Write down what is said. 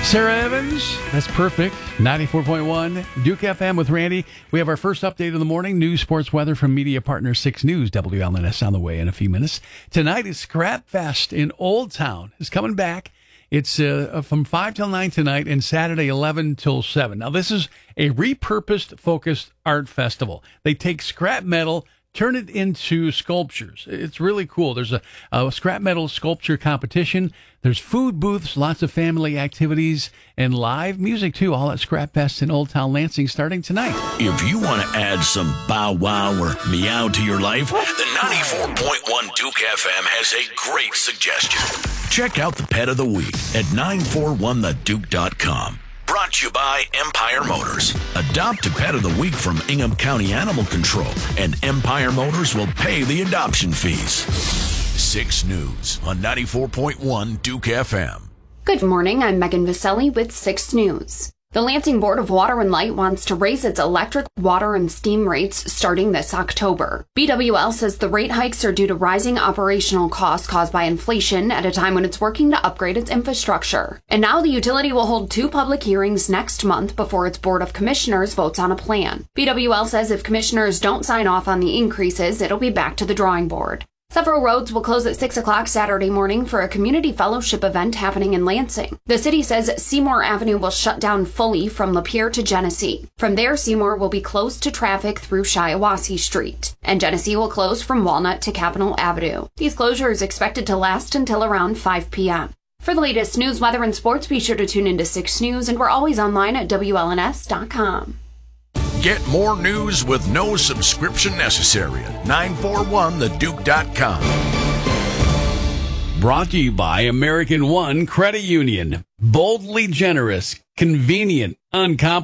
Sarah Evans, that's perfect. 94.1 Duke FM with Randy. We have our first update of the morning. News, sports, weather from media partner 6 News. WLNS on the way in a few minutes. Tonight is Scrap Fest in Old Town. It's coming back. It's from 5 till 9 tonight and Saturday 11 till 7. Now, this is a repurposed, focused art festival. They take scrap metal, turn it into sculptures. It's really cool. There's a scrap metal sculpture competition. There's food booths, lots of family activities, and live music, too, all at Scrap Fest in Old Town Lansing starting tonight. If you want to add some bow wow or meow to your life, the 94.1 Duke FM has a great suggestion. Check out the Pet of the Week at 941theduke.com. Brought to you by Empire Motors. Adopt a pet of the week from Ingham County Animal Control, and Empire Motors will pay the adoption fees. 6 News on 94.1 Duke FM. Good morning, I'm Megan Viselli with 6 News. The Lansing Board of Water and Light wants to raise its electric, water, and steam rates starting this October. BWL says the rate hikes are due to rising operational costs caused by inflation at a time when it's working to upgrade its infrastructure. And now the utility will hold 2 public hearings next month before its Board of Commissioners votes on a plan. BWL says if commissioners don't sign off on the increases, it'll be back to the drawing board. Several roads will close at 6 o'clock Saturday morning for a community fellowship event happening in Lansing. The city says Seymour Avenue will shut down fully from Lapeer to Genesee. From there, Seymour will be closed to traffic through Shiawassee Street, and Genesee will close from Walnut to Capitol Avenue. These closures are expected to last until around 5 p.m. For the latest news, weather, and sports, be sure to tune into 6 News, and we're always online at WLNS.com. Get more news with no subscription necessary at 941theduke.com. Brought to you by American One Credit Union. Boldly generous, convenient, uncomplicated.